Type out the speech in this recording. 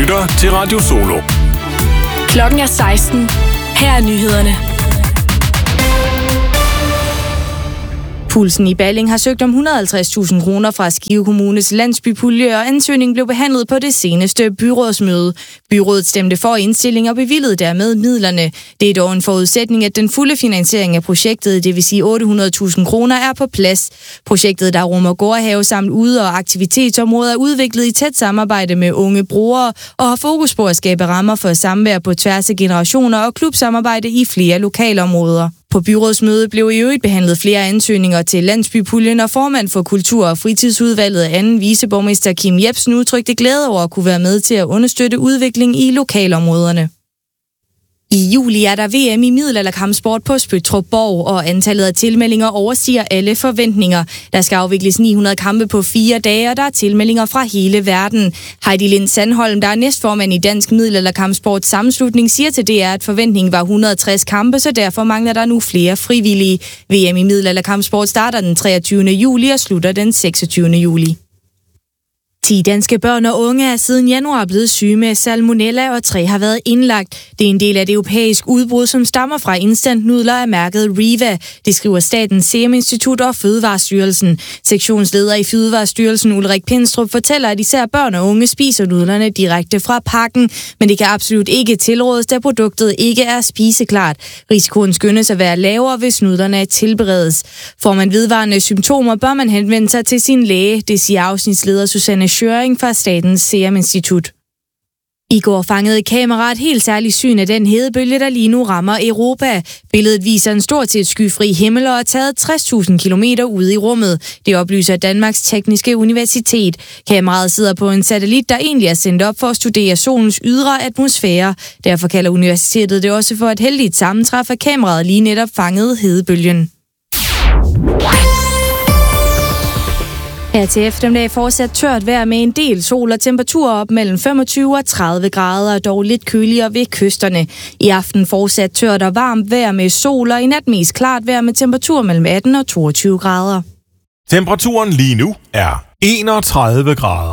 lytter til Radio Solo. Klokken er 16. Her er nyhederne. Pulsen i Balling har søgt om 150.000 kroner fra Skive Kommunes landsbypulje, og ansøgningen blev behandlet på det seneste byrådsmøde. Byrådet stemte for indstilling og bevilgede dermed midlerne. Det er dog en forudsætning, at den fulde finansiering af projektet, det vil sige 800.000 kroner, er på plads. Projektet, der rummer gårdhave samt ude- og aktivitetsområder, er udviklet i tæt samarbejde med unge brugere og har fokus på at skabe rammer for samvær på tværs af generationer og klubsamarbejde i flere lokalområder. På byrådsmødet blev i øvrigt behandlet flere ansøgninger til landsbypuljen, og formand for Kultur- og Fritidsudvalget, anden viceborgmester Kim Jebsen, udtrykte glæde over at kunne være med til at understøtte udvikling i lokalområderne. I juli er der VM i middelalderkampsport på Spøttrup Borg, og antallet af tilmeldinger overstiger alle forventninger. Der skal afvikles 900 kampe på 4 dage, og der er tilmeldinger fra hele verden. Heidi Lind Sandholm, der er næstformand i Dansk Middelalderkampsport Sammenslutning, siger til DR, at forventningen var 160 kampe, så derfor mangler der nu flere frivillige. VM i middelalderkampsport starter den 23. juli og slutter den 26. juli. 10 danske børn og unge er siden januar blevet syge med salmonella, og 3 har været indlagt. Det er en del af det europæiske udbrud, som stammer fra instantnudler af mærket Riva. Det skriver Statens Serum Institut og Fødevarestyrelsen. Sektionsleder i Fødevarestyrelsen Ulrik Pindstrup fortæller, at især børn og unge spiser nudlerne direkte fra pakken, men det kan absolut ikke tilrådes, da produktet ikke er spiseklart. Risikoen skønnes at være lavere, hvis nudlerne tilberedes. Får man vedvarende symptomer, bør man henvende sig til sin læge, det siger afsnitsleder Susanne Schøring fra Statens Serum Institut. I går fangede kameraet et helt særligt syn af den hedebølge, der lige nu rammer Europa. Billedet viser en stort set skyfri himmel og er taget 60.000 kilometer ude i rummet. Det oplyser Danmarks Tekniske Universitet. Kameraet sidder på en satellit, der egentlig er sendt op for at studere solens ydre atmosfære. Derfor kalder universitetet det også for et heldigt sammentræf, at kameraet lige netop fangede hedebølgen. Her til eftermiddag fortsat tørt vejr med en del sol og temperaturer op mellem 25 og 30 grader, dog lidt køligere ved kysterne. I aften fortsat tørt og varmt vejr med sol, og i nat mest klart vejr med temperaturer mellem 18 og 22 grader. Temperaturen lige nu er 31 grader.